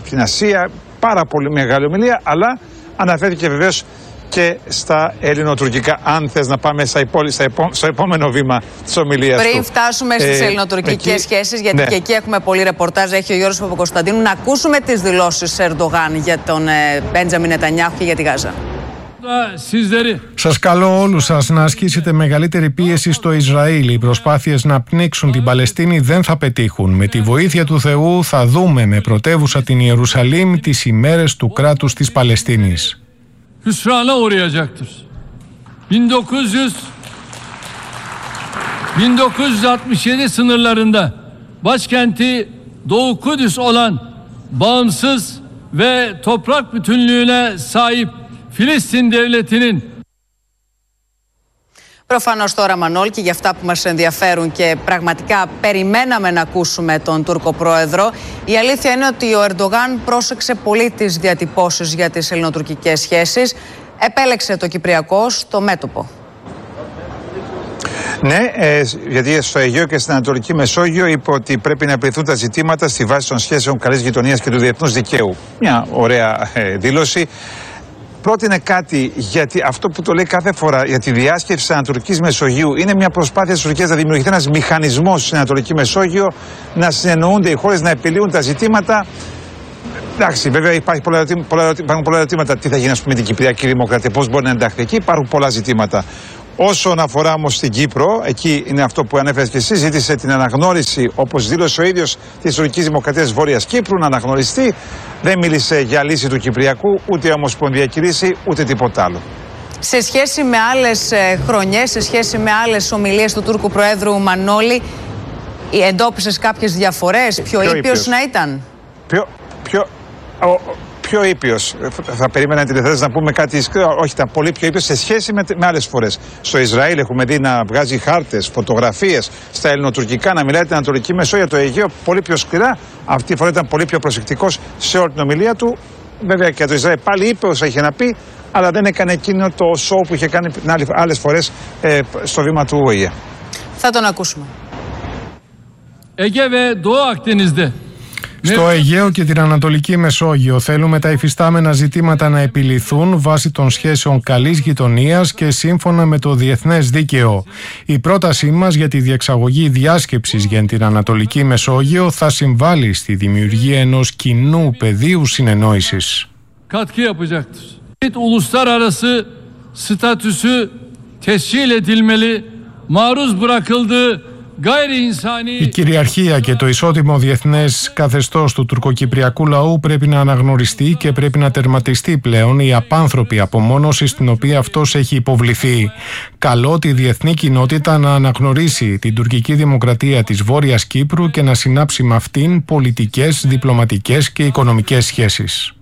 στην Ασία, πάρα πολύ μεγάλη ομιλία, αλλά αναφέρθηκε βεβαίως και στα ελληνοτουρκικά, αν θες να πάμε στο επόμενο βήμα της ομιλίας του. Πριν φτάσουμε στις ελληνοτουρκικές σχέσεις, γιατί και εκεί έχουμε πολύ ρεπορτάζ, έχει ο Γιώργος Παπακοσταντίνου, να ακούσουμε τις δηλώσεις Ερντογάν για τον Μπέντζαμιν Νετανιάχου και για τη Γάζα. Σας καλώ όλους σας να ασκήσετε μεγαλύτερη πίεση στο Ισραήλ. Οι προσπάθειες να πνίξουν την Παλαιστίνη δεν θα πετύχουν. Με τη βοήθεια του Θεού θα δούμε με πρωτεύουσα την Ιερουσαλήμ τις ημέρες του κράτους της Παλαιστίνης. Hüsrana uğrayacaktır. 1967 sınırlarında başkenti Doğu Kudüs olan bağımsız ve toprak bütünlüğüne sahip Filistin devletinin. Προφανώς τώρα, Μανώλη, και για αυτά που μας ενδιαφέρουν και πραγματικά περιμέναμε να ακούσουμε τον Τούρκο πρόεδρο, η αλήθεια είναι ότι ο Ερντογάν πρόσεξε πολύ τις διατυπώσεις για τις ελληνοτουρκικές σχέσεις. Επέλεξε το Κυπριακό στο μέτωπο. Ναι, γιατί στο Αιγαίο και στην Ανατολική Μεσόγειο είπε ότι πρέπει να επιληθούν τα ζητήματα στη βάση των σχέσεων καλής γειτονίας και του διεθνούς δικαίου. Μια ωραία δήλωση. Πρότεινε κάτι, γιατί αυτό που το λέει κάθε φορά για τη διάσκεψη της Ανατολικής Μεσογείου είναι μια προσπάθεια της Τουρκίας να δημιουργηθεί ένας μηχανισμός στην Ανατολική Μεσόγειο, να συνεννοούνται οι χώρες, να επιλύουν τα ζητήματα. Εντάξει, βέβαια υπάρχουν πολλά ερωτήματα. Τι θα γίνει, ας πούμε, με την Κυπριακή Δημοκρατία, πώς μπορεί να ενταχθεί εκεί, υπάρχουν πολλά ζητήματα. Όσον αφορά όμως στην Κύπρο, εκεί είναι αυτό που ανέφερες και εσύ, ζήτησε την αναγνώριση, όπως δήλωσε ο ίδιος, της Τουρκικής Δημοκρατίας Βόρειας Κύπρου, να αναγνωριστεί. Δεν μίλησε για λύση του Κυπριακού, ούτε ομοσπονδιακή λύση, ούτε τίποτα άλλο. Σε σχέση με άλλες χρονιές, σε σχέση με άλλες ομιλίες του Τούρκου Προέδρου, Μανώλη, εντόπισες κάποιες διαφορές, πιο ήπιος να ήταν? Πιο ήπιος. Θα περίμενα την θέση να πούμε κάτι. Όχι, ήταν πολύ πιο ήπιος σε σχέση με άλλες φορές. Στο Ισραήλ έχουμε δει να βγάζει χάρτες, φωτογραφίες, στα ελληνοτουρκικά, να μιλάει την Ανατολική Μεσόγειο, το Αιγαίο πολύ πιο σκληρά. Αυτή τη φορά ήταν πολύ πιο προσεκτικός σε όλη την ομιλία του. Βέβαια και το Ισραήλ πάλι είπε όσα είχε να πει, αλλά δεν έκανε εκείνο το σοου που είχε κάνει άλλες φορές στο βήμα του ΟΗΕ. Θα τον ακούσουμε. Στο Αιγαίο και την Ανατολική Μεσόγειο θέλουμε τα υφιστάμενα ζητήματα να επιληθούν βάσει των σχέσεων καλής γειτονίας και σύμφωνα με το διεθνές δίκαιο. Η πρότασή μας για τη διεξαγωγή διάσκεψης για την Ανατολική Μεσόγειο θα συμβάλλει στη δημιουργία ενός κοινού πεδίου συνεννόησης. Η κυριαρχία και το ισότιμο διεθνές καθεστώς του τουρκοκυπριακού λαού πρέπει να αναγνωριστεί και πρέπει να τερματιστεί πλέον η απάνθρωπη απομόνωση στην οποία αυτός έχει υποβληθεί. Καλώ τη διεθνή κοινότητα να αναγνωρίσει την τουρκική δημοκρατία της Βόρειας Κύπρου και να συνάψει με αυτήν πολιτικές, διπλωματικές και οικονομικές σχέσεις.